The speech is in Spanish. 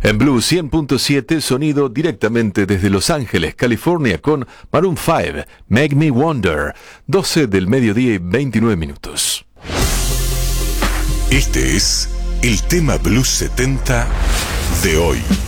En Blue 100.7, sonido directamente desde Los Ángeles, California, con Maroon 5, Make Me Wonder, 12 del mediodía y 29 minutos. Este es el tema Blues 70 de hoy.